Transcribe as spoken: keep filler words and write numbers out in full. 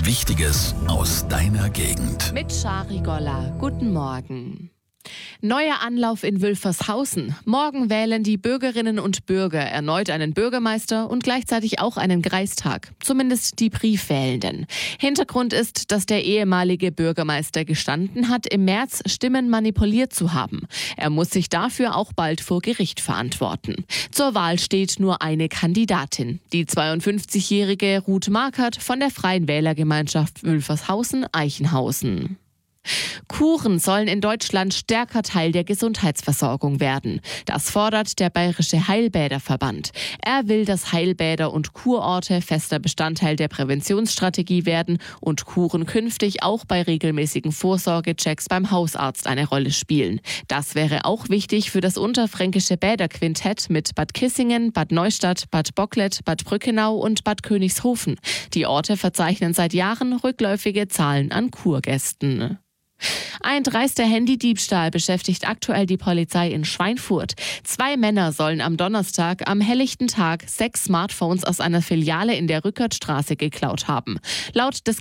Wichtiges aus deiner Gegend. Mit Shari Golla. Guten Morgen. Neuer Anlauf in Wülfershausen. Morgen wählen die Bürgerinnen und Bürger erneut einen Bürgermeister und gleichzeitig auch einen Kreistag. Zumindest die Briefwählenden. Hintergrund ist, dass der ehemalige Bürgermeister gestanden hat, im März Stimmen manipuliert zu haben. Er muss sich dafür auch bald vor Gericht verantworten. Zur Wahl steht nur eine Kandidatin. Die zweiundfünfzigjährige Ruth Markert von der Freien Wählergemeinschaft Wülfershausen-Eichenhausen. Kuren sollen in Deutschland stärker Teil der Gesundheitsversorgung werden. Das fordert der Bayerische Heilbäderverband. Er will, dass Heilbäder und Kurorte fester Bestandteil der Präventionsstrategie werden und Kuren künftig auch bei regelmäßigen Vorsorgechecks beim Hausarzt eine Rolle spielen. Das wäre auch wichtig für das unterfränkische Bäderquintett mit Bad Kissingen, Bad Neustadt, Bad Bocklet, Bad Brückenau und Bad Königshofen. Die Orte verzeichnen seit Jahren rückläufige Zahlen an Kurgästen. Ein dreister Handydiebstahl beschäftigt aktuell die Polizei in Schweinfurt. Zwei Männer sollen am Donnerstag am helllichten Tag sechs Smartphones aus einer Filiale in der Rückertstraße geklaut haben. Laut des